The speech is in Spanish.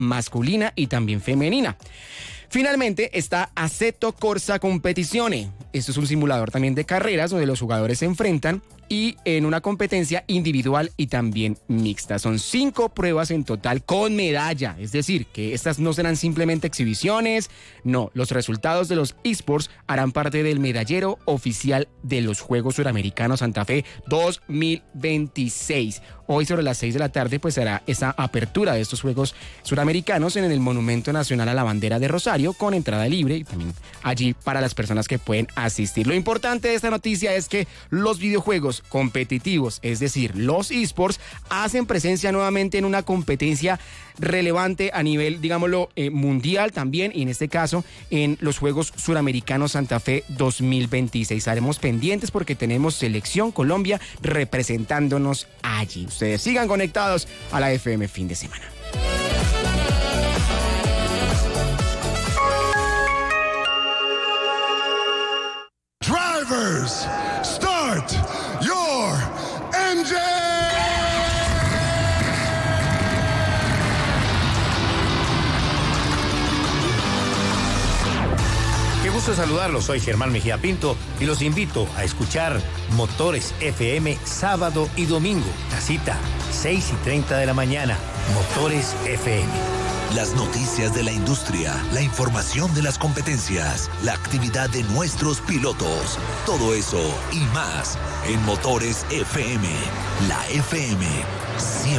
masculina y también femenina. Finalmente está Assetto Corsa Competizione. Esto es un simulador también de carreras donde los jugadores se enfrentan y en una competencia individual y también mixta. Son 5 pruebas en total con medalla, es decir, que estas no serán simplemente exhibiciones, no, los resultados de los eSports harán parte del medallero oficial de los Juegos Suramericanos Santa Fe 2026. Hoy sobre las 6 de la tarde pues será esa apertura de estos Juegos Suramericanos en el Monumento Nacional a la Bandera de Rosario con entrada libre y también allí para las personas que pueden asistir. Lo importante de esta noticia es que los videojuegos competitivos, es decir, los eSports, hacen presencia nuevamente en una competencia relevante a nivel, digámoslo, mundial también, y en este caso en los Juegos Suramericanos Santa Fe 2026. Estaremos pendientes porque tenemos Selección Colombia representándonos allí. Ustedes sigan conectados a la FM Fin de Semana. Drivers, start your engine! Qué gusto saludarlos, soy Germán Mejía Pinto y los invito a escuchar Motores FM sábado y domingo. La cita, 6:30 de la mañana, Motores FM. Las noticias de la industria, la información de las competencias, la actividad de nuestros pilotos, todo eso y más en Motores FM. La FM siempre